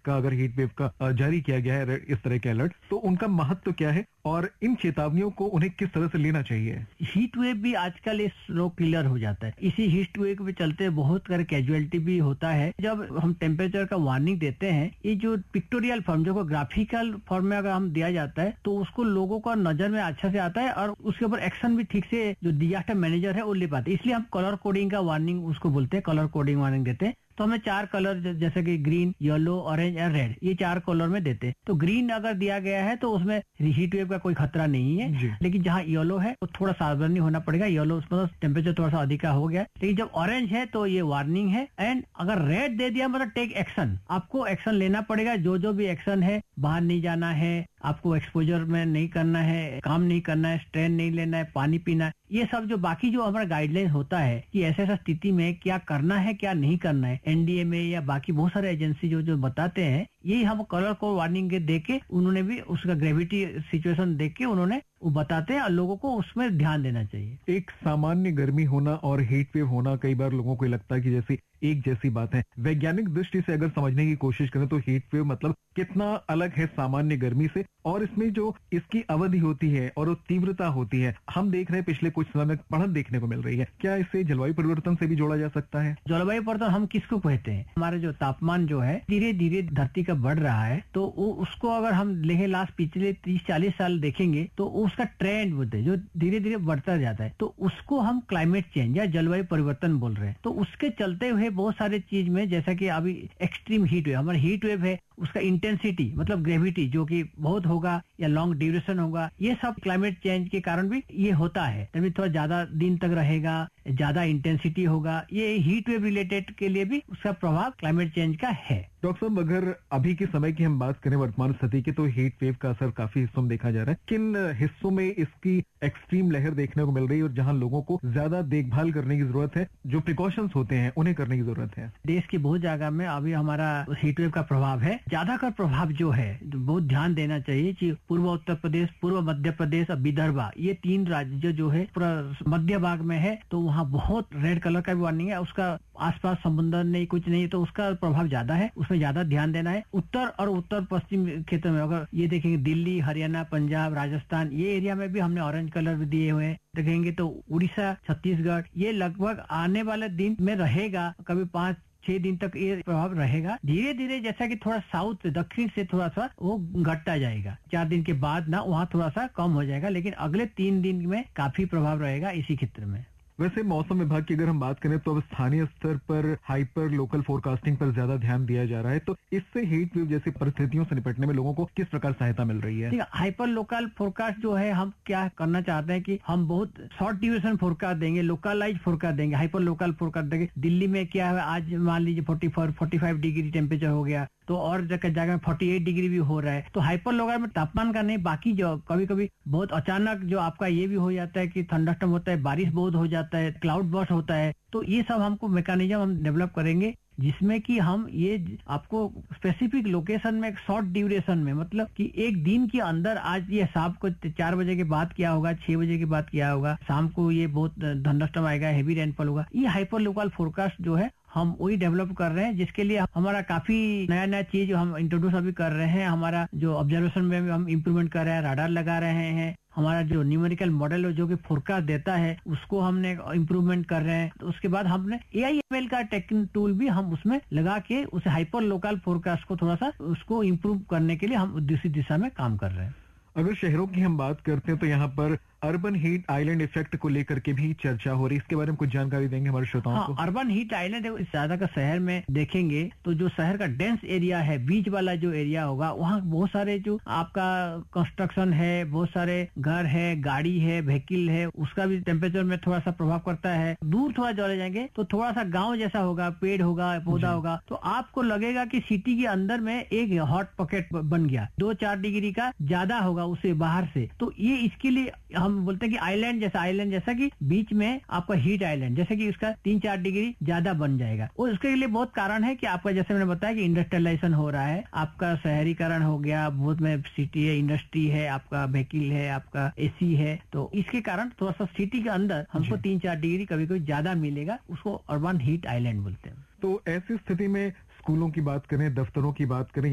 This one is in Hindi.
का अगर हीट वेव का जारी किया गया है इस तरह के अलर्ट, तो उनका महत्व क्या है और इन चेतावनियों को उन्हें किस तरह से लेना चाहिए? हीट वेव भी आजकल इस स्लो किलर हो जाता है। इसी हीट वेव के चलते बहुत सारे कैजुअलिटी भी होता है। जब हम टेम्परेचर का वार्निंग देते हैं, ये जो पिक्टोरियल फॉर्म जो ग्राफिकल फॉर्म में अगर हम दिया जाता है तो उसको लोगों का नजर में अच्छा से आता है और उसके ऊपर एक्शन भी ठीक से जो डिजास्टर मैनेजर है वो ले पाते हैं। इसलिए हम कलर कोडिंग का वार्निंग उसको बोलते हैं, कलर कोडिंग वार्निंग देते हैं। तो हमें 4 कलर जैसे कि ग्रीन, येलो, ऑरेंज और रेड, ये 4 कलर में देते हैं। तो ग्रीन अगर दिया गया है तो उसमें हीट वेव का कोई खतरा नहीं है, लेकिन जहाँ येलो है वो थोड़ा सावधानी होना पड़ेगा। येलो उसमें टेम्परेचर थोड़ा सा अधिक हो गया, लेकिन जब ऑरेंज है तो ये वार्निंग है। एंड अगर रेड दे दिया मतलब टेक एक्शन, आपको एक्शन लेना पड़ेगा। जो भी एक्शन है, बाहर नहीं जाना है, आपको एक्सपोजर में नहीं करना है, काम नहीं करना है, स्ट्रेन नहीं लेना है, पानी पीना है, ये सब जो बाकी जो हमारा गाइडलाइन होता है कि ऐसा स्थिति में क्या करना है क्या नहीं करना है, एनडीए में या बाकी बहुत सारे एजेंसी जो बताते हैं, यही हम कलर को वार्निंग दे के उन्होंने भी उसका ग्रेविटी सिचुएशन देख के उन्होंने वो बताते हैं और लोगों को उसमें ध्यान देना चाहिए। एक सामान्य गर्मी होना और हीट वेव होना कई बार लोगों को लगता है कि जैसे एक जैसी बात है। वैज्ञानिक दृष्टि से अगर समझने की कोशिश करें तो हीट वेव मतलब कितना अलग है सामान्य गर्मी से, और इसमें जो इसकी अवधि होती है और तीव्रता होती है, हम देख रहे हैं पिछले कुछ समय में बढ़त देखने को मिल रही है। क्या इसे जलवायु परिवर्तन से भी जोड़ा जा सकता है? जलवायु परिवर्तन हम किसको कहते हैं? हमारे जो तापमान जो है धीरे धीरे धरती का बढ़ रहा है, तो उसको अगर हम लेहे लास्ट पिछले 30-40 साल देखेंगे तो उसका ट्रेंड बोलते हैं जो धीरे धीरे बढ़ता जाता है, तो उसको हम क्लाइमेट चेंज या जलवायु परिवर्तन बोल रहे हैं। तो उसके चलते हुए बहुत सारे चीज में, जैसा कि अभी एक्सट्रीम हीट वेव, हमारा हीट वेव है, उसका इंटेंसिटी मतलब ग्रेविटी जो कि बहुत होगा या लॉन्ग ड्यूरेशन होगा, ये सब क्लाइमेट चेंज के कारण भी ये होता है। तभी थोड़ा ज्यादा दिन तक रहेगा, ज्यादा इंटेंसिटी होगा, ये हीट वेव रिलेटेड के लिए भी उसका प्रभाव क्लाइमेट चेंज का है। डॉक्टर साहब, अगर अभी के समय की हम बात करें वर्तमान स्थिति की, तो हीट वेव का असर काफी हिस्सों में देखा जा रहा है। किन हिस्सों में इसकी एक्सट्रीम लहर देखने को मिल रही है और जहां लोगों को ज्यादा देखभाल करने की जरूरत है, जो प्रिकॉशंस होते हैं उन्हें करने की जरूरत है? देश की बहुत जगह में अभी हमारा हीट वेव का प्रभाव है। ज्यादातर प्रभाव जो है बहुत ध्यान देना चाहिए कि पूर्व उत्तर प्रदेश, पूर्व मध्य प्रदेश और विदर्भ, ये 3 राज्य जो है पूरा मध्य भाग में है, तो वहाँ बहुत रेड कलर का भी वार्निंग है। उसका आसपास समुद्र नहीं, कुछ नहीं, तो उसका प्रभाव ज्यादा है, उसमें ज्यादा ध्यान देना है। उत्तर और उत्तर पश्चिम क्षेत्र में अगर ये देखेंगे, दिल्ली, हरियाणा, पंजाब, राजस्थान, ये एरिया में भी हमने ऑरेंज कलर भी दिए हुए हैं। देखेंगे तो उड़ीसा, छत्तीसगढ़, ये लगभग आने वाले दिन में रहेगा, कभी 5-6 दिन तक ये प्रभाव रहेगा। धीरे धीरे जैसा कि थोड़ा साउथ दक्षिण से थोड़ा सा वो घटता जाएगा, 4 दिन के बाद ना वहाँ थोड़ा सा कम हो जाएगा, लेकिन अगले 3 दिन में काफी प्रभाव रहेगा इसी क्षेत्र में। वैसे मौसम विभाग की अगर हम बात करें तो अब स्थानीय स्तर पर हाइपर लोकल फोरकास्टिंग पर ज्यादा ध्यान दिया जा रहा है, तो इससे हीट वेव जैसी परिस्थितियों से निपटने में लोगों को किस प्रकार सहायता मिल रही है? हाइपर लोकल फोरकास्ट जो है, हम क्या करना चाहते हैं कि हम बहुत शॉर्ट ड्यूरेशन फोरकास्ट देंगे, लोकलाइज फोरकास्ट देंगे, हाइपर लोकल फोरकास्ट देंगे। दिल्ली में क्या है, आज मान लीजिए 45 डिग्री टेम्परेचर हो गया, तो और जगह में 48 डिग्री भी हो रहा है। तो हाइपर लोकल में तापमान का नहीं, बाकी जो कभी कभी बहुत अचानक जो आपका ये भी हो जाता है कि थंडरस्टॉर्म होता है, बारिश बहुत हो जाता है, क्लाउड बर्स्ट होता है। तो ये सब हमको मैकेनिज्म हम डेवलप करेंगे जिसमें कि हम ये आपको स्पेसिफिक लोकेशन में शॉर्ट ड्यूरेशन में, मतलब कि एक दिन के अंदर, आज ये शाम को 4 बजे के बाद क्या होगा, 6 बजे के बाद क्या होगा, शाम को ये बहुत थंडरस्टॉर्म आएगा, हेवी रेनफॉल होगा। ये हाइपर लोकल फोरकास्ट जो है हम वही डेवलप कर रहे हैं, जिसके लिए हमारा काफी नया चीज हम इंट्रोड्यूस अभी कर रहे हैं। हमारा जो ऑब्जर्वेशन में हम इम्प्रूवमेंट कर रहे हैं, राडार लगा रहे हैं, हमारा जो न्यूमेरिकल मॉडल जो कि फोरकास्ट देता है उसको हमने इम्प्रूवमेंट कर रहे हैं। तो उसके बाद हमने AIML का टेक्निक टूल भी हम उसमें लगा के उस हाइपर लोकल फोरकास्ट को थोड़ा सा उसको इम्प्रूव करने के लिए हम दूसरी दिशा में काम कर रहे हैं। अगर शहरों की हम बात करते हैं तो यहाँ पर अर्बन हीट आइलैंड इफेक्ट को लेकर के भी चर्चा हो रही है, इसके बारे में कुछ जानकारी देंगे हमारे श्रोताओं को? अर्बन हीट आइलैंड ज्यादा का शहर में देखेंगे तो जो शहर का डेंस एरिया है, बीच वाला जो एरिया होगा, वहाँ बहुत सारे जो आपका कंस्ट्रक्शन है, बहुत सारे घर है, गाड़ी है, व्हीकल है, उसका भी टेम्परेचर में थोड़ा सा प्रभाव करता है। दूर थोड़ा चले जाएंगे तो थोड़ा सा गाँव जैसा होगा, पेड़ होगा, पौधा होगा, तो आपको लगेगा कि सिटी के अंदर में एक हॉट पॉकेट बन गया, 2-4 डिग्री का ज्यादा होगा उससे बाहर से। तो ये इसके लिए हम बोलते हैं कि आइलैंड जैसा कि बीच में आपका हीट आइलैंड, जैसे कि उसका 3-4 डिग्री ज्यादा बन जाएगा। और उसके लिए बहुत कारण है कि आपका, जैसे मैंने बताया कि इंडस्ट्रियलाइजेशन हो रहा है, आपका शहरीकरण हो गया, बहुत में सिटी है, इंडस्ट्री है, आपका व्हीकल है, आपका AC है, तो इसके कारण थोड़ा सा सिटी के अंदर हमको 3-4 डिग्री कभी कभी ज्यादा मिलेगा, उसको अर्बन हीट आइलैंड बोलते हैं। तो ऐसी स्थिति में स्कूलों की बात करें, दफ्तरों की बात करें,